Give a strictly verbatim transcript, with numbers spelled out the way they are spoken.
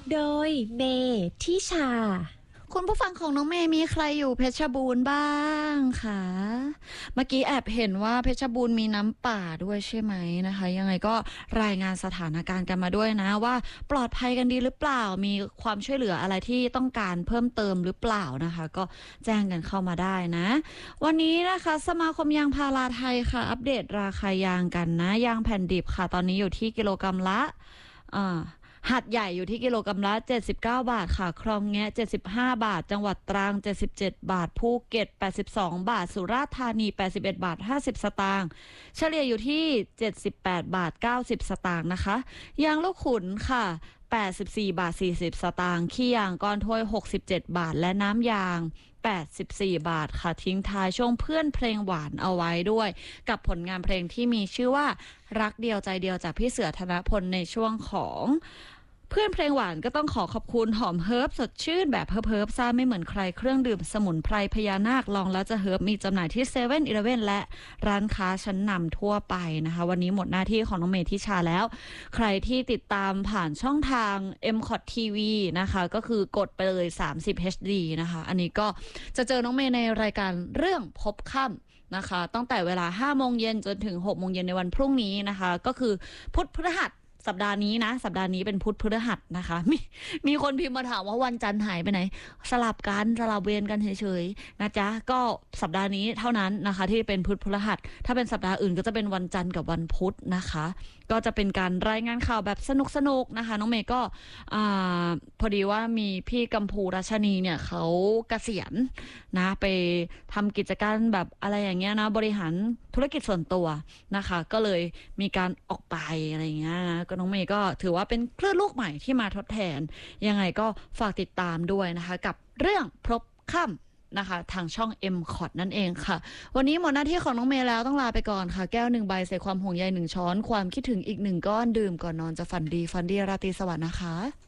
โดยเมทิชาคุณผู้ฟังของน้องเมย์มีใครอยู่เพชรบูรณ์บ้างคะเมื่อกี้แอบเห็นว่าเพชรบูรณ์มีน้ำป่าด้วยใช่ไหมนะคะยังไงก็รายงานสถานการณ์กันมาด้วยนะว่าปลอดภัยกันดีหรือเปล่ามีความช่วยเหลืออะไรที่ต้องการเพิ่มเติมหรือเปล่านะคะก็แจ้งกันเข้ามาได้นะวันนี้นะคะสมาคมยางพาราไทยค่ะอัปเดตราคายางกันนะยางแผ่นดิบค่ะตอนนี้อยู่ที่กิโลกรัมละอ่าหัดใหญ่อยู่ที่กิโลกรัมละเจ็ดสิบเก้าบาทค่ะคลองแงะเจ็ดสิบห้าบาทจังหวัดตรังเจ็ดสิบเจ็ดบาทภูเก็ตแปดสิบสองบาทสุราษฎร์ธานีแปดสิบเอ็ดบาทห้าสิบสตางค์เฉลี่ยอยู่ที่เจ็ดสิบแปดบาทเก้าสิบสตางค์นะคะยางลูกขุนค่ะแปดสิบสี่บาทสี่สิบสตางค์ขี้ยางก้อนถ้วยหกสิบเจ็ดบาทและน้ำยางแปดสิบสี่บาทค่ะทิ้งท้ายช่วงเพื่อนเพลงหวานเอาไว้ด้วยกับผลงานเพลงที่มีชื่อว่ารักเดียวใจเดียวจากพี่เสือธนพลในช่วงของเพื่อนเพลงหวานก็ต้องขอขอบคุณหอมเฮิร์บสดชื่นแบบเฮิร์บเฮิร์บซ่าไม่เหมือนใครเครื่องดื่มสมุนไพรพญานาคลองแล้วจะเฮิร์บมีจำหน่ายที่เซเว่นอีเลฟเว่นและร้านค้าชั้นนำทั่วไปนะคะวันนี้หมดหน้าที่ของน้องเมทิชาแล้วใครที่ติดตามผ่านช่องทาง เอ็ม คอท ที วี นะคะก็คือกดไปเลยสามสิบ เอช ดี นะคะอันนี้ก็จะเจอน้องเมย์ในรายการเรื่องพบค่ำนะคะตั้งแต่เวลาห้าโมงเย็นจนถึงหกโมงเย็นในวันพรุ่งนี้นะคะก็คือพุธพฤหัสสัปดาห์นี้นะสัปดาห์นี้เป็นพุธพฤหัสนะคะมีมีคนพิมพ์มาถามว่าวันจันทร์หายไปไหนสลับกันสลับเวรกันเฉยๆนะจ๊ะก็สัปดาห์นี้เท่านั้นนะคะที่เป็นพุธพฤหัสถ้าเป็นสัปดาห์อื่นก็จะเป็นวันจันทร์กับวันพุธนะคะก็จะเป็นการรายงานข่าวแบบสนุกๆนะคะน้องเมย์ก็อ่าพอดีว่ามีพี่กัมพูรัชนีเนี่ยเขาเกษียณนะไปทำกิจการแบบอะไรอย่างเงี้ยนะบริหารธุรกิจส่วนตัวนะคะก็เลยมีการออกไปอะไรอย่างเงี้ยนะก็น้องเมย์ก็ถือว่าเป็นคลื่นลูกใหม่ที่มาทดแทนยังไงก็ฝากติดตามด้วยนะคะกับเรื่องพบค่ำนะคะทางช่อง เอ็ม คอท นั่นเองค่ะวันนี้หมดหน้าที่ของน้องเมย์แล้วต้องลาไปก่อนค่ะแก้วหนึ่งใบใส่ความห่วงใยหนึ่งช้อนความคิดถึงอีกหนึ่งก้อนดื่มก่อนนอนจะฝันดีฝันดีราตรีสวัสดิ์นะคะ